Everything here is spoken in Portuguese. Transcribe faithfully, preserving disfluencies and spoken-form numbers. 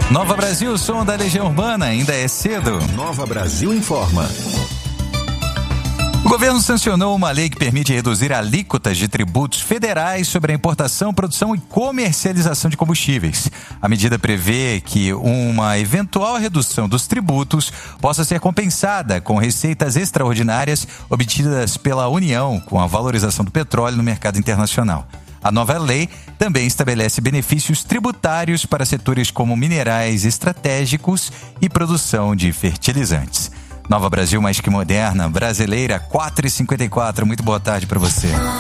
Nova Brasil, som da Legião Urbana, ainda é cedo. Nova Brasil informa. O governo sancionou uma lei que permite reduzir alíquotas de tributos federais sobre a importação, produção e comercialização de combustíveis. A medida prevê que uma eventual redução dos tributos possa ser compensada com receitas extraordinárias obtidas pela União com a valorização do petróleo no mercado internacional. A nova lei também estabelece benefícios tributários para setores como minerais estratégicos e produção de fertilizantes. Nova Brasil mais que moderna, brasileira, quatro e cinquenta e quatro. Muito boa tarde para você.